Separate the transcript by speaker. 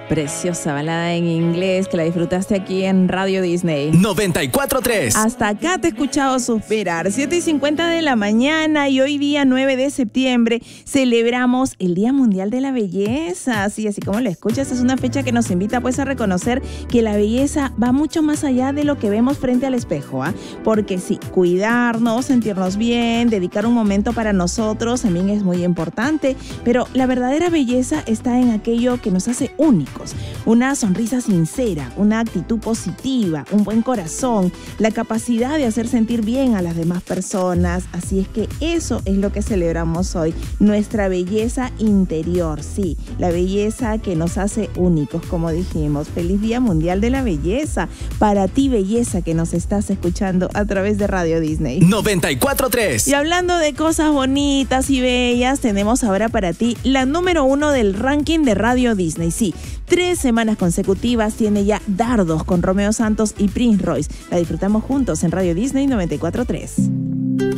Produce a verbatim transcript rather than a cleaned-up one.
Speaker 1: Preciosa balada en inglés que la disfrutaste aquí en Radio Disney.
Speaker 2: noventa y cuatro punto tres.
Speaker 1: Hasta acá te he escuchado suspirar. siete y cincuenta de la mañana y hoy día nueve de septiembre celebramos el Día Mundial de la Belleza. Sí, así como lo escuchas, es una fecha que nos invita pues a reconocer que la belleza va mucho más allá de lo que vemos frente al espejo, ¿ah? Porque sí, cuidarnos, sentirnos bien, dedicar un momento para nosotros también es muy importante, pero la verdadera belleza está en aquello que nos hace únicos. Una sonrisa sincera, una actitud positiva, un buen corazón, la capacidad de hacer sentir bien a las demás personas. Así es que eso es lo que celebramos hoy, nuestra belleza interior, sí, la belleza que nos hace únicos, como dijimos. Feliz Día Mundial de la Belleza para ti, belleza, que nos estás escuchando a través de Radio Disney.
Speaker 2: noventa y cuatro punto tres.
Speaker 1: Y hablando de cosas bonitas y bellas, tenemos ahora para ti la número uno del ranking de Radio Disney. Sí, tres semanas consecutivas tiene ya Dardos con Romeo Santos y Prince Royce. La disfrutamos juntos en Radio Disney noventa y cuatro punto tres.